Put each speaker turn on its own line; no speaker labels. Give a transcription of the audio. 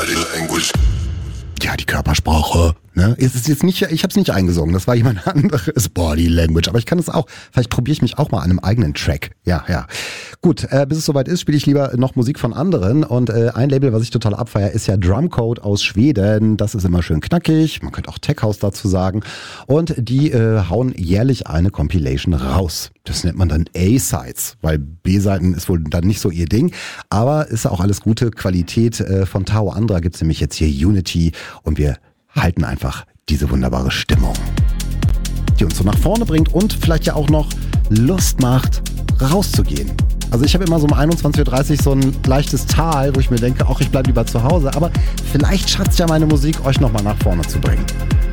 Body language.
Ja, die Körpersprache. Ne? Es ist jetzt nicht, ich habe es nicht eingesungen, das war jemand anderes. Body Language, aber ich kann es auch. Vielleicht probiere ich mich auch mal an einem eigenen Track. Ja. Gut, bis es soweit ist, spiele ich lieber noch Musik von anderen. Und ein Label, was ich total abfeiere, ist ja Drumcode aus Schweden. Das ist immer schön knackig. Man könnte auch Tech House dazu sagen. Und die hauen jährlich eine Compilation raus. Das nennt man dann A-Sides, weil B-Seiten ist wohl dann nicht so ihr Ding. Aber ist auch alles gute Qualität. Von Tao Andra gibt's nämlich jetzt hier Unity. Und wir halten einfach diese wunderbare Stimmung, die uns so nach vorne bringt und vielleicht ja auch noch Lust macht, rauszugehen. Also ich habe immer so um 21.30 Uhr so ein leichtes Tal, wo ich mir denke, ach, ich bleibe lieber zu Hause. Aber vielleicht schafft es ja meine Musik, euch nochmal nach vorne zu bringen.